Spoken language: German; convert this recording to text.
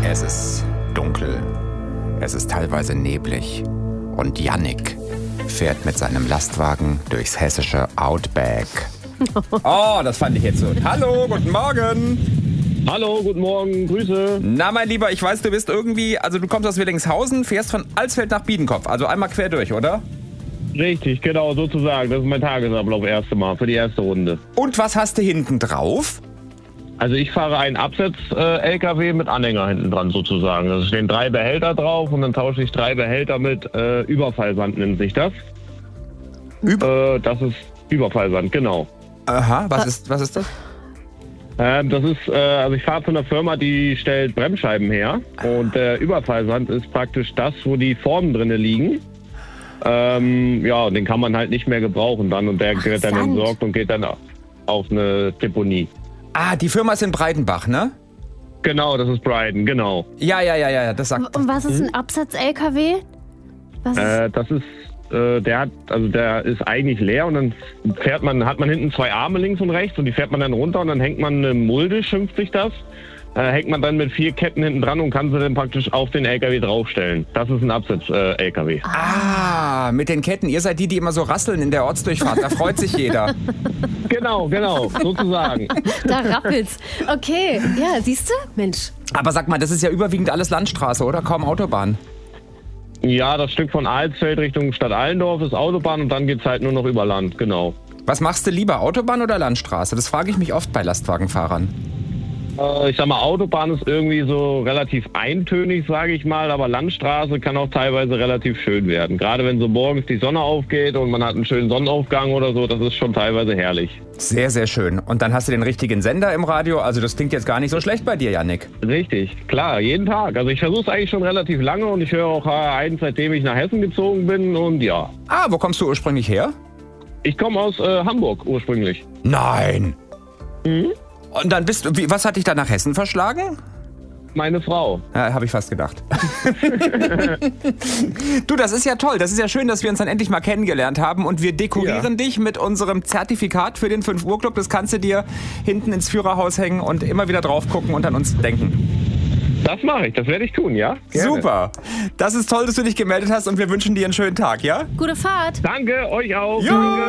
Es ist dunkel. Es ist teilweise neblig. Und Jannik fährt mit seinem Lastwagen durchs hessische Outback. Oh, das fand ich jetzt so. Hallo, guten Morgen. Hallo, guten Morgen, Grüße. Na, mein Lieber, ich weiß, du bist irgendwie, also du kommst aus Willingshausen, fährst von Alsfeld nach Biedenkopf, also einmal quer durch, oder? Richtig, genau, sozusagen. Das ist mein Tagesablauf, erste Mal, für die erste Runde. Und was hast du hinten drauf? Also ich fahre einen Absatz-LKW mit Anhänger hinten dran sozusagen. Da stehen 3 Behälter drauf und dann tausche ich 3 Behälter mit Überfallsand, nennt sich das. Das ist Überfallsand, genau. Aha, was ist das? Das ist, also ich fahre zu einer Firma, die stellt Bremsscheiben her. Und der Überfallsand ist praktisch das, wo die Formen drinne liegen. Ja, den kann man halt nicht mehr gebrauchen dann. Und der wird dann entsorgt und geht dann auf eine Deponie. Ah, die Firma ist in Breitenbach, ne? Genau, das ist Brighton, genau. Ja, das sagt... Und was ist ein Absatz-LKW? Das ist, der ist eigentlich leer und dann hat man hinten 2 Arme links und rechts und die fährt man dann runter und dann hängt man eine Mulde, schimpft sich das. Hängt man dann mit 4 Ketten hinten dran und kann sie dann praktisch auf den LKW draufstellen. Das ist ein Absatz-LKW. Ah, mit den Ketten. Ihr seid die immer so rasseln in der Ortsdurchfahrt. Da freut sich jeder. Genau, sozusagen. Da rappelt's. Okay, ja, siehst du? Mensch. Aber sag mal, das ist ja überwiegend alles Landstraße, oder? Kaum Autobahn. Ja, das Stück von Alsfeld Richtung Stadt Allendorf ist Autobahn und dann geht's halt nur noch über Land, genau. Was machst du lieber, Autobahn oder Landstraße? Das frage ich mich oft bei Lastwagenfahrern. Ich sag mal, Autobahn ist irgendwie so relativ eintönig, sage ich mal, aber Landstraße kann auch teilweise relativ schön werden. Gerade wenn so morgens die Sonne aufgeht und man hat einen schönen Sonnenaufgang oder so, das ist schon teilweise herrlich. Sehr, sehr schön. Und dann hast du den richtigen Sender im Radio, also das klingt jetzt gar nicht so schlecht bei dir, Jannik. Richtig, klar, jeden Tag. Also ich versuche es eigentlich schon relativ lange und ich höre auch HR1, seitdem ich nach Hessen gezogen bin und ja. Ah, wo kommst du ursprünglich her? Ich komme aus Hamburg ursprünglich. Nein! Mhm. Und dann was hat dich da nach Hessen verschlagen? Meine Frau. Ja, habe ich fast gedacht. Du, das ist ja toll. Das ist ja schön, dass wir uns dann endlich mal kennengelernt haben. Und wir dekorieren dich mit unserem Zertifikat für den 5 Uhr Club. Das kannst du dir hinten ins Führerhaus hängen und immer wieder drauf gucken und an uns denken. Das mache ich. Das werde ich tun, ja? Gerne. Super. Das ist toll, dass du dich gemeldet hast und wir wünschen dir einen schönen Tag, ja? Gute Fahrt. Danke, euch auch. Jo.